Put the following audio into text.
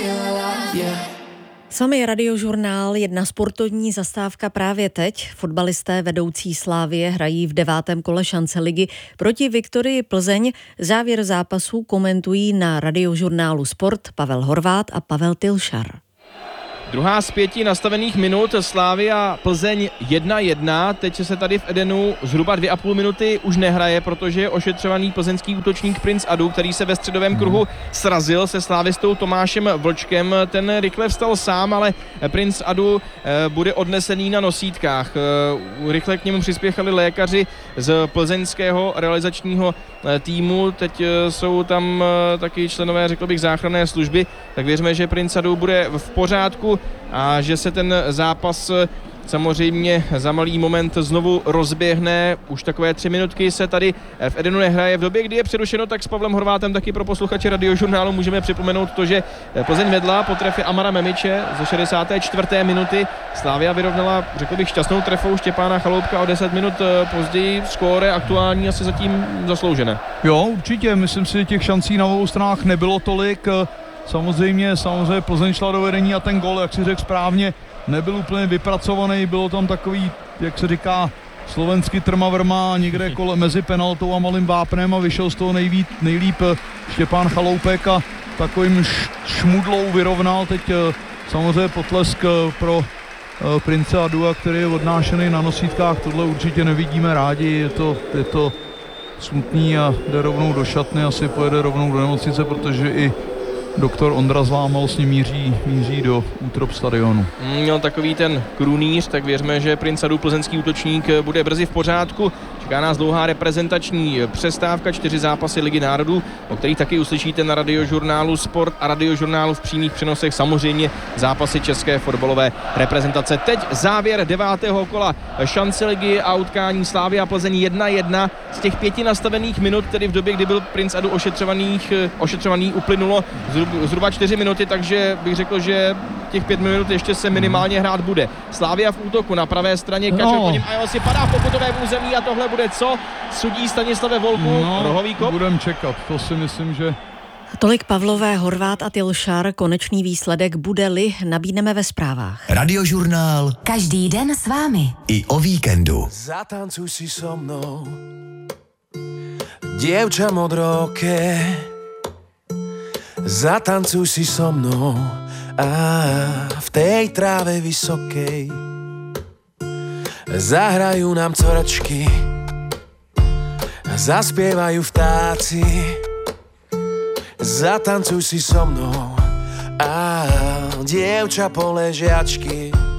S vámi Radiožurnál, jedna sportovní zastávka právě teď. Fotbalisté vedoucí Slavie hrají v 9. kole šance ligy proti Viktorii Plzeň. Závěr zápasu komentují na Radiožurnálu Sport Pavel Horváth a Pavel Tilšar. Druhá z 5 nastavených minut, Slavia Plzeň 1-1. Teď se tady v Edenu zhruba 2,5 minuty už nehraje, protože je ošetřovaný plzeňský útočník Prince Adu, který se ve středovém kruhu srazil se slávistou Tomášem Vlčkem. Ten rychle vstal sám, ale Prince Adu bude odnesený na nosítkách. Rychle k němu přispěchali lékaři z plzeňského realizačního týmu. Teď jsou tam taky členové, řekl bych, záchranné služby, tak věříme, že Prince Adu bude v pořádku a že se ten zápas samozřejmě za malý moment znovu rozběhne. Už takové 3 minutky se tady v Edenu nehraje. V době, kdy je přerušeno, tak s Pavlem Horvátem taky pro posluchače Radiožurnálu můžeme připomenout to, že Plzeň vedla po trefě Amara Memiče ze 64. minuty. Slavia vyrovnala, řekl bych, šťastnou trefou Štěpána Chaloupka o 10 minut později. Skóre aktuální asi zatím zasloužené. Jo, určitě. Myslím si, že těch šancí na obou stranách nebylo tolik. Samozřejmě Plzeň šla do vedení a ten gól, jak si řekl správně, nebyl úplně vypracovaný, bylo tam takový, jak se říká, slovensky trmavrma někde mezi penaltou a malým vápnem a vyšel z toho nejlíp Štěpán Chaloupek a takovým šmudlou vyrovnal. Teď samozřejmě potlesk pro Prince Adua, který je odnášený na nosítkách, tohle určitě nevidíme rádi, je to smutný a jde rovnou do šatny, asi pojede rovnou do nemocnice, protože i doktor Ondra Zlámal s ním míří do útrop stadionu. Měl takový ten krunýř, tak věřme, že Prince Adu, plzeňský útočník, bude brzy v pořádku. Čeká nás dlouhá reprezentační přestávka, 4 zápasy Ligy národů, o kterých taky uslyšíte na Radiožurnálu Sport a Radiožurnálu v přímých přenosech, samozřejmě zápasy české fotbalové reprezentace. Teď závěr 9. kola šance ligy a utkání Slavia Plzeň 1-1. Z těch 5 nastavených minut, tedy v době, kdy byl Prince Adu ošetřovaný, uplynulo zhruba 4 minuty, takže bych řekl, že těch 5 minut ještě se minimálně hrát bude. Slavia v útoku na pravé straně, Kačer po něm a si padá v pokutovém území a tohle bude co? Sudí Stanislave Volku, rohový kop? Budem čekat, to si myslím, že... Tolik Pavlové, Horváth a Tilšar, konečný výsledek bude-li, nabídneme ve zprávách. Radiožurnál. Každý den s vámi. I o víkendu. Zatancuj si so mnou, dievča modroké. Zatancuj si so mnou a v tej tráve vysokej zahrajú nám coračky, zaspievajú vtáci. Zatancuj si so mnou a dievča poležiačky.